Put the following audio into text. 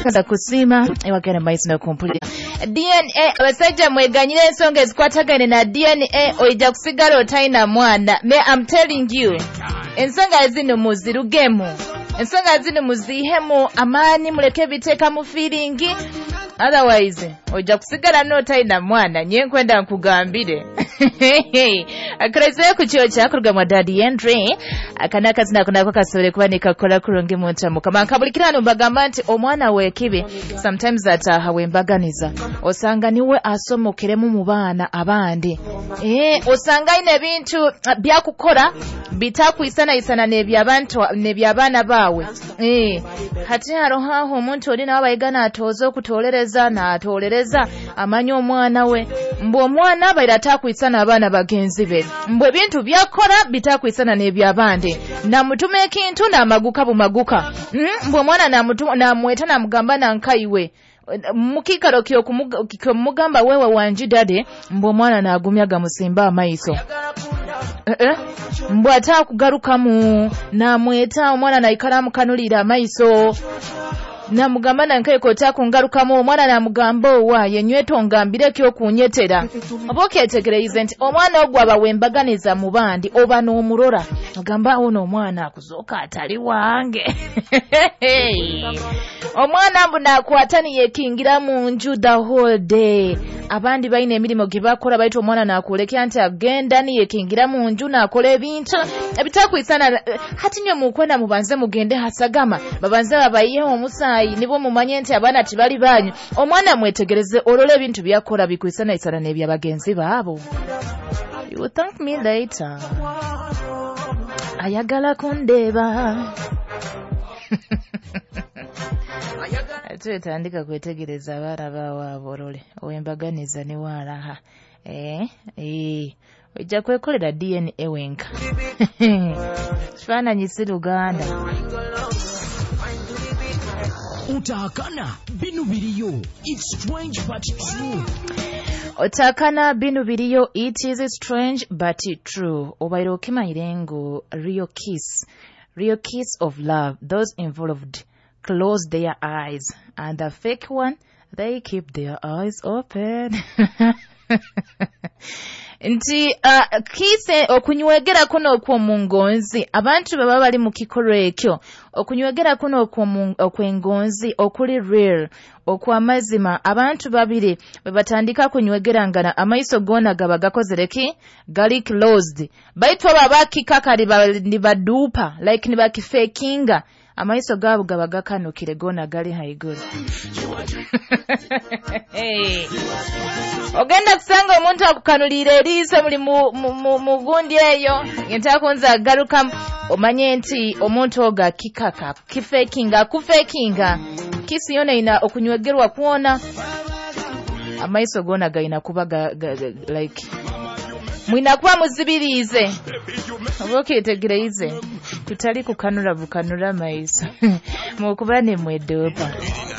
kaza kusima ewagera maiso na kumpuli DNA abasajja mweganyira ensonga ezikwatagane na DNA oija kusigala otaina mwana. Me I'm telling you ensonga zino muzirugemu, ensonga zino muzihemu amaani, muleke biteeka mu feelingi, otherwise oija kusigala n'otaina mwana. Nye nkwenda nkugambire akolezeye ku kyo kyakuruga mwa Daddy Andre akana akazina kunako kasobole kuba ne kakola kulungi mu ntamu kama kabulikirano mbagamba nti omwana weekibe sometimes ataha wembaganiza osanga niwe asomokiremu mu baana abandi osanga ine bintu byakukora bitakwisana n'ebyabaana baawe hati harohaho omuntu oli nawe bayigana atooza okutolereza n'atolereza amanya omwana we mbu omwana abaire atakwisana abaana bagenzi be mbwe bintu byakora bitakwisana n'ebyabandi namutuma ekintu n'amaguka bumaguka mbwe omwana namweta namugamba nankaiwe mukikalo ky'okumugamba wewe wanji dade mbwe omwana n'agumya gamusimba amaiso mbwe atakugarukamu namweta omwana naikala amukanulira amaiso namugamba nankeko takungarukamu omwana namugamba owa yenyweta ongambire kyokunyetera oba oketegereize nti omwana ogwo abawembaganiza mu bandi oba n'omulora ogamba ono omwana akuzooka atali wange omwana mbu nakwata niyekingira mu nju the whole day. Abandi balina emirimu gye bakola bayita omwana nakulekya nti agenda niyekingira mu nju nakola ebintu ebitakwisana. Hati nyo mukwenda mubanze mugende hasagama babanze babaye omusaayi nibo mumanye nti abaana tibali banyu. Omwana mwetegereze olole ebintu byakola bikwisana isana n'ebyabagenzi baabo. You will thank me later. Ayagala kundeba. Twetandika kwetegereza abaana bawaabo olole owembaganiza ne walaha ojja kwekolera DNA wenka kifaananyi si Luganda. Otakana binu biriyo, it's strange but true. Otakana binu biriyo, it is strange but true. Obaire okimanyire ngu real kiss of love, those involved close their eyes, and the fake one, they keep their eyes open. Nti kise okunywegera kuno okwomungonzi abantu baba bali mu kikolwa ekyo okunywegera kuno okwengonzi okuli real okwamazima abantu babiri bwe batandika kunywegerangana amaiso gona gaba gakozereki gali closed baitwa babakikakali bali badupa like ni bakifekinga amaiso gaabo gaba gakanukire gona gali haiguru. Ogenda kusanga omuntu akukanulira eriiso muli mu gundi eyo yentakunza agaruka omanye nti omuntu oga kikaka kufekinga kisi yona ina okunywegerwa kuona amaiso gona gaina kuba like mwina kuba muzibirize oboketegereize tutali kukanula bukanula maiso mukuba ne mwedopa.